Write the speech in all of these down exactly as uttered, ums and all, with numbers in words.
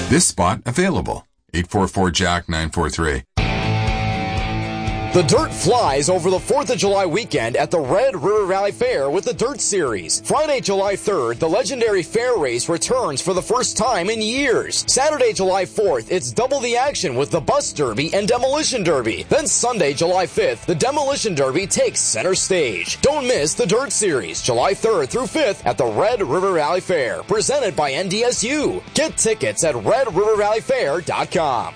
This spot available. eight four four Jack nine four three. The dirt flies over the fourth of July weekend at the Red River Valley Fair with the Dirt Series. Friday, July third, the legendary fair race returns for the first time in years. Saturday, July fourth, it's double the action with the Bus Derby and Demolition Derby. Then Sunday, July fifth, the Demolition Derby takes center stage. Don't miss the Dirt Series, July third through fifth at the Red River Valley Fair, presented by N D S U. Get tickets at red river valley fair dot com.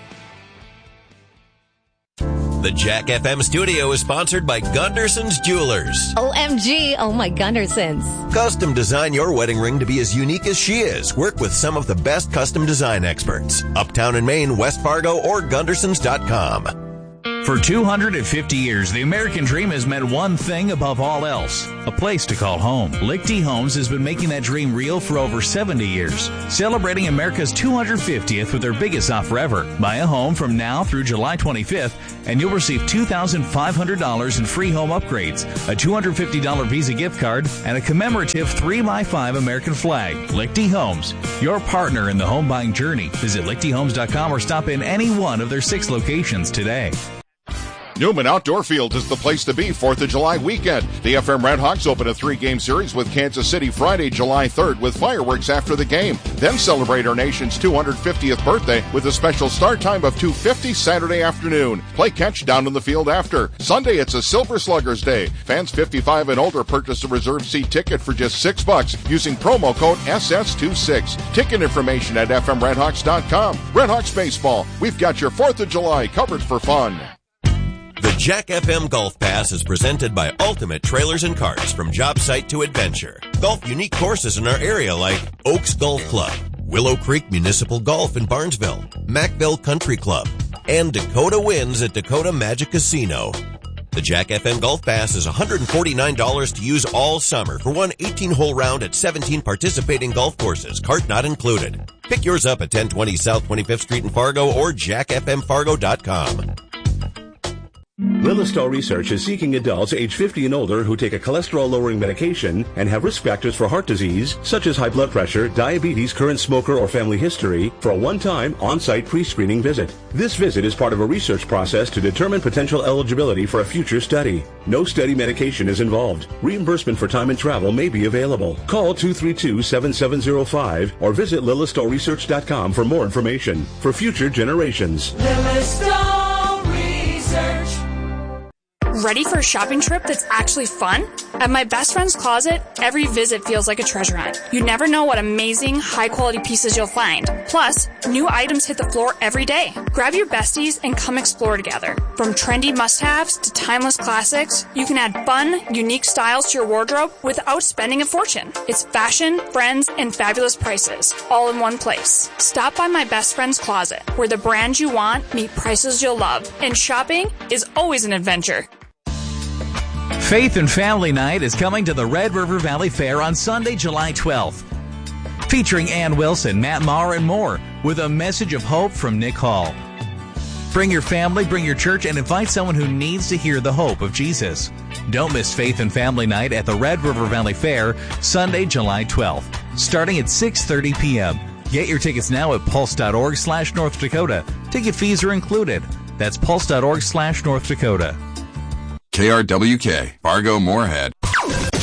The Jack F M studio is sponsored by Gunderson's Jewelers. O M G, oh my Gundersons. Custom design your wedding ring to be as unique as she is. Work with some of the best custom design experts. Uptown in Maine, West Fargo, or Gundersons dot com. For two hundred fifty years, the American dream has meant one thing above all else, a place to call home. Lichty Homes has been making that dream real for over seventy years, celebrating America's two hundred fiftieth with their biggest offer ever. Buy a home from now through July twenty-fifth, and you'll receive two thousand five hundred dollars in free home upgrades, a two hundred fifty dollars Visa gift card, and a commemorative three by five American flag. Lichty Homes, your partner in the home buying journey. Visit lichty homes dot com or stop in any one of their six locations today. Newman Outdoor Field is the place to be fourth of July weekend. The F M Redhawks open a three-game series with Kansas City Friday, July third with fireworks after the game. Then celebrate our nation's two hundred fiftieth birthday with a special start time of two fifty Saturday afternoon. Play catch down in the field after. Sunday, it's a Silver Sluggers Day. Fans fifty-five and older purchase a reserved seat ticket for just six bucks using promo code S S twenty-six. Ticket information at f m redhawks dot com. Redhawks Baseball, we've got your fourth of July covered for fun. The Jack F M Golf Pass is presented by Ultimate Trailers and Carts, from job site to adventure. Golf unique courses in our area like Oaks Golf Club, Willow Creek Municipal Golf in Barnesville, Mackville Country Club, and Dakota Winds at Dakota Magic Casino. The Jack F M Golf Pass is one hundred forty-nine dollars to use all summer for one eighteen-hole round at seventeen participating golf courses, cart not included. Pick yours up at ten twenty South twenty-fifth Street in Fargo or jack f m fargo dot com. Lilistow Research is seeking adults age fifty and older who take a cholesterol-lowering medication and have risk factors for heart disease, such as high blood pressure, diabetes, current smoker, or family history, for a one-time on-site pre-screening visit. This visit is part of a research process to determine potential eligibility for a future study. No study medication is involved. Reimbursement for time and travel may be available. Call two three two, seven seven zero five or visit lilistow research dot com for more information. For future generations. Lilistow Research. Ready for a shopping trip that's actually fun? At my best friend's closet, every visit feels like a treasure hunt. You never know what amazing, high-quality pieces you'll find. Plus, new items hit the floor every day. Grab your besties and come explore together. From trendy must-haves to timeless classics, you can add fun, unique styles to your wardrobe without spending a fortune. It's fashion, friends, and fabulous prices, all in one place. Stop by my best friend's closet, where the brands you want meet prices you'll love. And shopping is always an adventure. Faith and Family Night is coming to the Red River Valley Fair on Sunday, July twelfth. Featuring Ann Wilson, Matt Maher, and more, with a message of hope from Nick Hall. Bring your family, bring your church, and invite someone who needs to hear the hope of Jesus. Don't miss Faith and Family Night at the Red River Valley Fair, Sunday, July twelfth, starting at six thirty p.m. Get your tickets now at pulse dot org slash North Dakota. Ticket fees are included. That's pulse dot org slash North Dakota. K R W K, Fargo Moorhead.